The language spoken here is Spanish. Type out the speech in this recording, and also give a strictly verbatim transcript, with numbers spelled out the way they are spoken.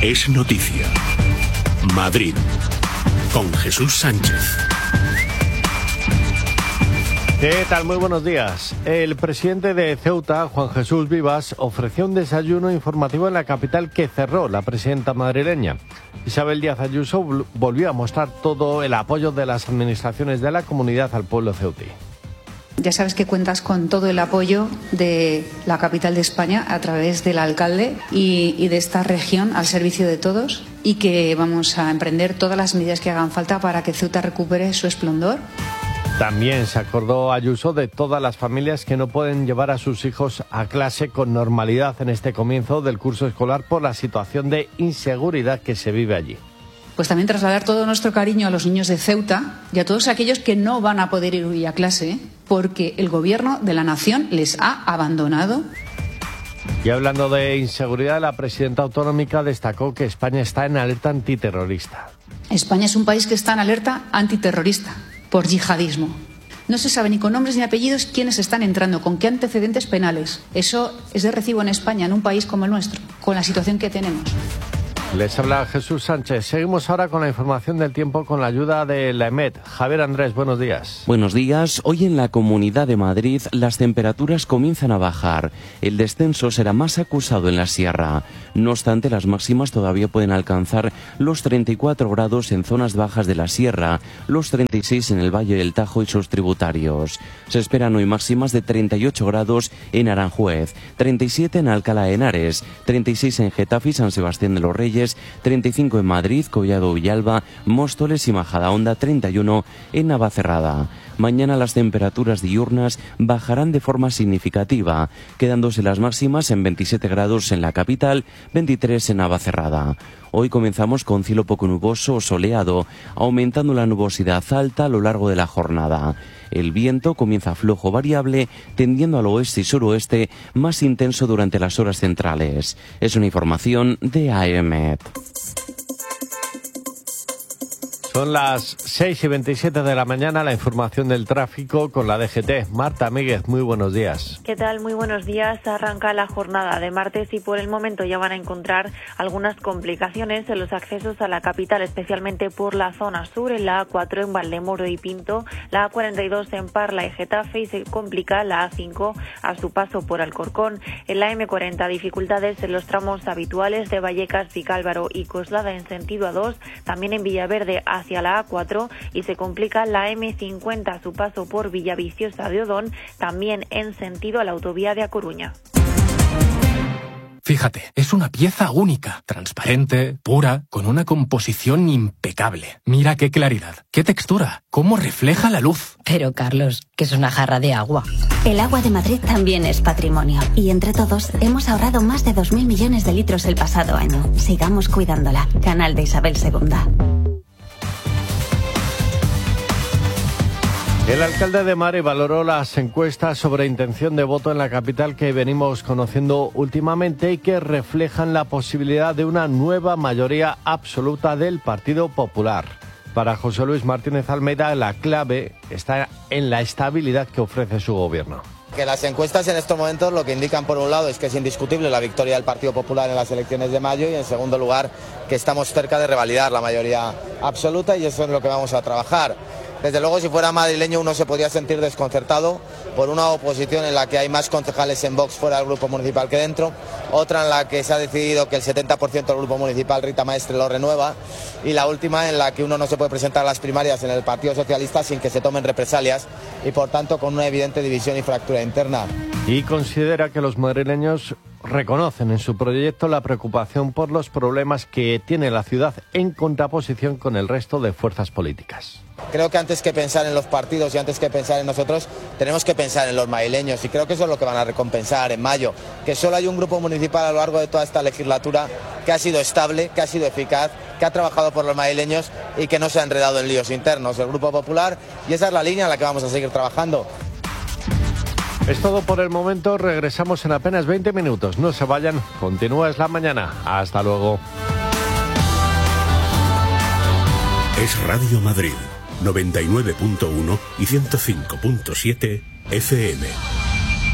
es noticia. Madrid, con Jesús Sánchez. ¿Qué tal? Muy buenos días. El presidente de Ceuta, Juan Jesús Vivas, ofreció un desayuno informativo en la capital que cerró la presidenta madrileña. Isabel Díaz Ayuso volvió a mostrar todo el apoyo de las administraciones de la comunidad al pueblo ceutí. Ya sabes que cuentas con todo el apoyo de la capital de España a través del alcalde y, y de esta región al servicio de todos, y que vamos a emprender todas las medidas que hagan falta para que Ceuta recupere su esplendor. También se acordó Ayuso de todas las familias que no pueden llevar a sus hijos a clase con normalidad en este comienzo del curso escolar por la situación de inseguridad que se vive allí. Pues también trasladar todo nuestro cariño a los niños de Ceuta y a todos aquellos que no van a poder ir hoy a clase porque el gobierno de la nación les ha abandonado. Y hablando de inseguridad, la presidenta autonómica destacó que España está en alerta antiterrorista. España es un país que está en alerta antiterrorista por yihadismo. No se sabe ni con nombres ni apellidos quiénes están entrando, con qué antecedentes penales. Eso es de recibo en España, en un país como el nuestro, con la situación que tenemos. Les habla Jesús Sánchez. Seguimos ahora con la información del tiempo con la ayuda de la EMET. Javier Andrés, buenos días. Buenos días. Hoy en la Comunidad de Madrid las temperaturas comienzan a bajar. El descenso será más acusado en la sierra. No obstante, las máximas todavía pueden alcanzar los treinta y cuatro grados en zonas bajas de la sierra, los treinta y seis en el Valle del Tajo y sus tributarios. Se esperan hoy máximas de treinta y ocho grados en Aranjuez, treinta y siete en Alcalá de Henares, treinta y seis en Getafe y San Sebastián de los Reyes, treinta y cinco en Madrid, Collado Villalba, Móstoles y Majadahonda, treinta y uno en Navacerrada. Mañana las temperaturas diurnas bajarán de forma significativa, quedándose las máximas en veintisiete grados en la capital, veintitrés en Navacerrada. Hoy comenzamos con cielo poco nuboso o soleado, aumentando la nubosidad alta a lo largo de la jornada. El viento comienza flojo variable, tendiendo al oeste y suroeste, más intenso durante las horas centrales. Es una información de A E M E T. Son las seis y veintisiete de la mañana, la información del tráfico con la D G T. Marta Míguez, muy buenos días. ¿Qué tal? Muy buenos días. Arranca la jornada de martes y por el momento ya van a encontrar algunas complicaciones en los accesos a la capital, especialmente por la zona sur, en la A cuatro en Valdemoro y Pinto, la A cuarenta y dos en Parla y Getafe, y se complica la A cinco a su paso por Alcorcón. En la M cuarenta, dificultades en los tramos habituales de Vallecas, Vicálvaro y Coslada en sentido A dos, también en Villaverde hacia la A cuatro, y se complica la M cincuenta a su paso por Villaviciosa de Odón, también en sentido a la autovía de A Coruña. Fíjate, es una pieza única, transparente, pura, con una composición impecable. Mira qué claridad, qué textura, cómo refleja la luz. Pero Carlos, que es una jarra de agua. El agua de Madrid también es patrimonio. Y entre todos hemos ahorrado más de dos mil millones de litros el pasado año. Sigamos cuidándola. Canal de Isabel segunda. El alcalde de Madrid valoró las encuestas sobre intención de voto en la capital que venimos conociendo últimamente y que reflejan la posibilidad de una nueva mayoría absoluta del Partido Popular. Para José Luis Martínez Almeida, la clave está en la estabilidad que ofrece su gobierno. Que las encuestas en estos momentos lo que indican, por un lado, es que es indiscutible la victoria del Partido Popular en las elecciones de mayo, y en segundo lugar que estamos cerca de revalidar la mayoría absoluta, y eso es lo que vamos a trabajar. Desde luego, si fuera madrileño, uno se podría sentir desconcertado por una oposición en la que hay más concejales en Vox fuera del grupo municipal que dentro, otra en la que se ha decidido que el setenta por ciento del grupo municipal, Rita Maestre, lo renueva, y la última en la que uno no se puede presentar a las primarias en el Partido Socialista sin que se tomen represalias y, por tanto, con una evidente división y fractura interna. Y considera que los madrileños reconocen en su proyecto la preocupación por los problemas que tiene la ciudad en contraposición con el resto de fuerzas políticas. Creo que antes que pensar en los partidos y antes que pensar en nosotros, tenemos que pensar en los madrileños, y creo que eso es lo que van a recompensar en mayo, que solo hay un grupo municipal a lo largo de toda esta legislatura que ha sido estable, que ha sido eficaz, que ha trabajado por los madrileños y que no se ha enredado en líos internos, el Grupo Popular, y esa es la línea en la que vamos a seguir trabajando. Es todo por el momento, regresamos en apenas veinte minutos. No se vayan, continúa Es la Mañana. Hasta luego. Es Radio Madrid, noventa y nueve punto uno y ciento cinco punto siete F M.